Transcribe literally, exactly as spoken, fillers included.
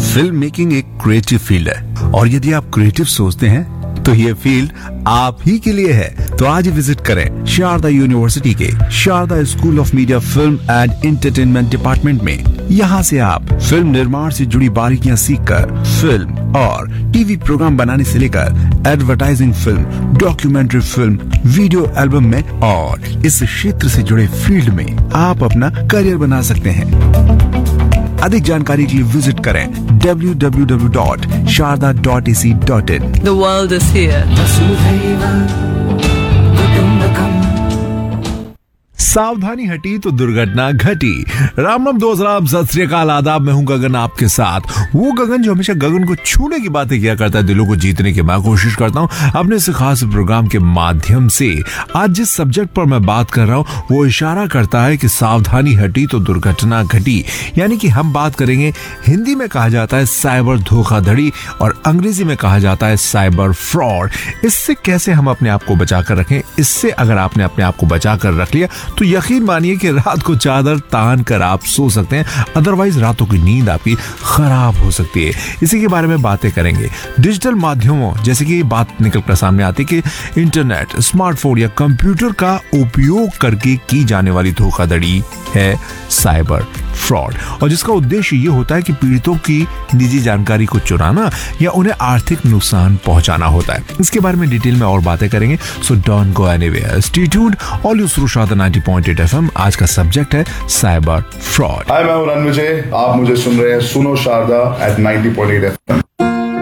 Film making एक creative field है और यदि आप क्रिएटिव सोचते हैं तो ये फील्ड आप ही के लिए है। तो आज ही विजिट करें शारदा यूनिवर्सिटी के Sharda school of media film and entertainment department में। यहाँ से आप फिल्म निर्माण से जुड़ी बारीकियां सीखकर फिल्म और टीवी प्रोग्राम बनाने से लेकर advertising film, documentary film, video album में और इस क्षेत्र से जुड़े फील्ड में आप अपना करियर बना सकते हैं। अधिक जानकारी के लिए विजिट करें W W W dot Sharda dot A C dot in. The world is here. सावधानी हटी तो दुर्घटना घटी। राम राम दोस्त, राम सत श्री अकाल, आदाब। मैं हूं गगन आपके साथ, वो गगन जो हमेशा गगन को छूने की बातें किया करता है, दिलों को जीतने की मैं कोशिश करता हूं अपने इस खास प्रोग्राम के माध्यम से। आज जिस सब्जेक्ट पर मैं बात कर रहा हूं वो इशारा करता है कि सावधानी हटी तो दुर्घटना घटी। यानी कि हम बात करेंगे, हिंदी में कहा जाता है साइबर धोखाधड़ी और अंग्रेजी में कहा जाता है साइबर फ्रॉड। इससे कैसे हम अपने आप को बचा कर रखें, इससे अगर आपने अपने आप को बचा कर रख लिया तो यकीन मानिए कि रात को चादर तान कर आप सो सकते हैं, अदरवाइज रातों की नींद आपकी खराब हो सकती है। इसी के बारे में बातें करेंगे। डिजिटल माध्यमों जैसे कि बात निकल कर सामने आती है कि इंटरनेट, स्मार्टफोन या कंप्यूटर का उपयोग करके की जाने वाली धोखाधड़ी है साइबर फ्रॉड, और जिसका उद्देश्य ये होता है कि पीड़ितों की निजी जानकारी को चुराना या उन्हें आर्थिक नुकसान पहुंचाना होता है। इसके बारे में डिटेल में और बातें करेंगे, so don't go anywhere, stay tuned, always through Sharda ninety point eight FM. आज का सब्जेक्ट है साइबर फ्रॉड। हाय, मैं हूं रणविजय, आप मुझे सुन रहे हैं सुनो Sharda eight ninety point eight FM.